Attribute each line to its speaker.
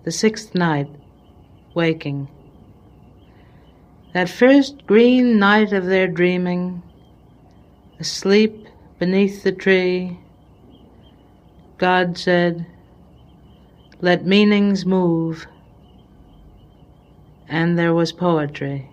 Speaker 1: the sixth night, waking. That first green night of their dreaming, asleep beneath the tree, God said, "Let meanings move," and there was poetry.